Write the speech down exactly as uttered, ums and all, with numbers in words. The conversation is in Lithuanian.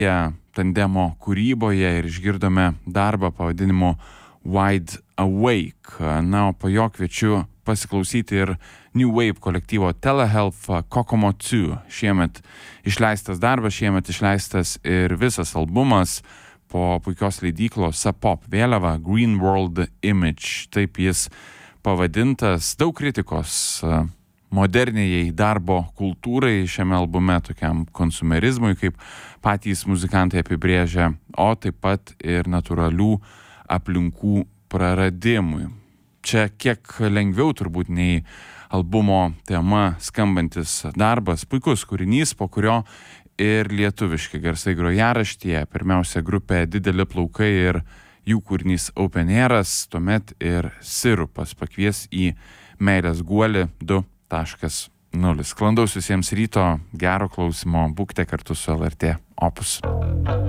tandemo kūryboje ir išgirdome darbą pavadinimu Wide Awake. Na, o po jo kviečiu pasiklausyti ir New Wave kolektyvo Telehealth Kokomo du. Šiemet išleistas darbas, šiemet išleistas ir visas albumas po puikios leidyklos Sub Pop vėliava Green World Image. Taip jis pavadintas. Daug kritikos moderniai darbo kultūrai šiame albume, tokiam konsumerizmui, kaip patys muzikantai apibrėžia, o taip pat ir natūralių aplinkų praradimui. Čia kiek lengviau turbūt nei albumo tema skambantis darbas, puikus kūrinys, po kurio ir lietuviški garsai grojaraštyje. Pirmiausia grupė Dideli plaukai ir jų kūrinys Open Airas, tuomet ir Sirupas pakvies į Meilės guolį du taškas nulis. Sklandaus visiems ryto, gero klausimo, būkite kartu su L R T Opus.